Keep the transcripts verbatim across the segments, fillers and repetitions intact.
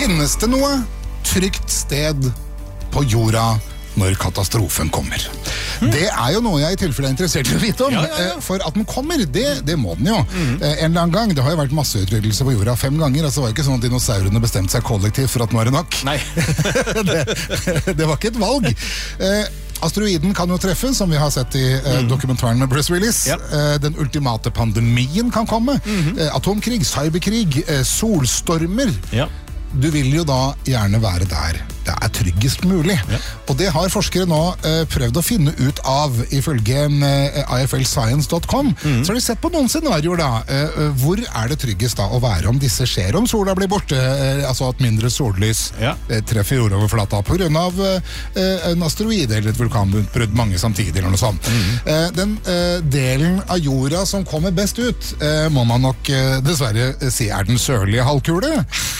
Finnes det noe trygt sted på jorda når katastrofen kommer? Mm. Det er jo noe jeg i tilfelle er interessert i å vite om. Ja, ja, ja. For at den kommer, det, det må den jo. Mm. En eller annen gang, det har jo vært masseutryddelse på jorda fem ganger, altså det var ikke sånn at dinosaurene bestemte seg kollektivt for at nå er det nok. Nei. det, det var ikke et valg. Eh, Asteroiden kan jo treffe, som vi har sett i eh, mm. dokumentaren med Bruce Willis. Yep. Eh, den ultimate pandemien kan komme. Mm-hmm. eh, atomkrig, cyberkrig, eh, solstormer. Ja. Du vil jo da gjerne være der det er tryggest mulig. Ja. Og det har forskere nå eh, prøvd å finne ut av, ifølge eh, I F L science dot com. Mm. Så har de sett på noen scenarioer da. Eh, hvor er det tryggest da å være om disse skjer? Om sola blir borte, eh, altså at mindre sollys ja. eh, treffer jordoverflata på grunn av eh, en asteroide eller et vulkanutbrudd, mange samtidig eller noe sånt. Mm. Eh, den eh, delen av jorda som kommer best ut, eh, må man nok eh, dessverre si er den sørlige halvkule.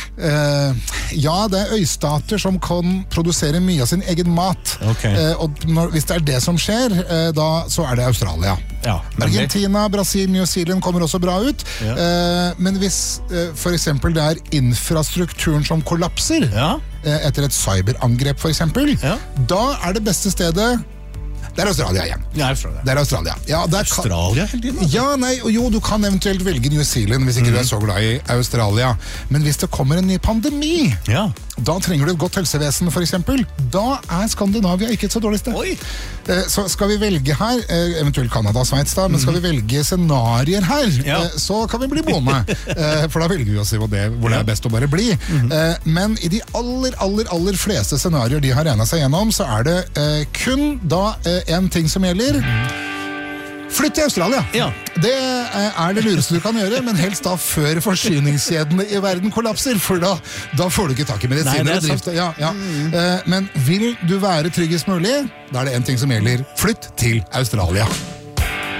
Eh, ja, det er øystater som kan produsere mye av sin egen mat. Okay. Eh, og når, hvis det er det som skjer, eh, da så er det Australia. Ja, Argentina, Brasil, New Zealand kommer også bra ut. Ja. Eh, men hvis eh, for eksempel det er infrastrukturen som kollapser ja. eh, etter et cyberangrep for eksempel, ja. da er det beste stedet det er Australia igjen. Ja, Australia. Det er Australia. Ja, det er Australia hele tiden? Ja, nei, jo, du kan eventuelt velge New Zealand hvis ikke mm. du er så glad i Australia. Men hvis det kommer en ny pandemi, ja. da trenger du et godt helsevesen for eksempel. Da er Skandinavia ikke et så dårlig sted. Oi. Så skal vi velge her, eventuelt Canada og Sveits da, men skal vi velge scenarier her, ja. så kan vi bli boende. For da velger vi oss i hvor det, hvor det er best å bare bli. Mm-hmm. Men i de aller, aller, aller fleste scenarier de har regnet seg gjennom, så er det kun da en ting som gjelder. Flytt til Australia. Ja. Det er det lureste du kan gjøre, men helst da før forsyningskjedene i verden kollapser, for da, da får du ikke tak i medisiner og drift. Ja, ja. Mm. Men vil du være tryggest mulig, da er det en ting som gjelder. Flytt til Australia.